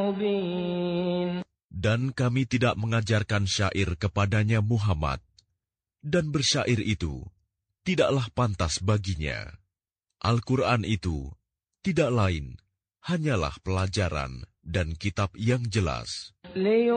مبين. Dan kami tidak mengajarkan syair kepadanya Muhammad, dan bersyair itu tidaklah pantas baginya. Al-Quran itu tidak lain hanyalah pelajaran dan kitab yang jelas.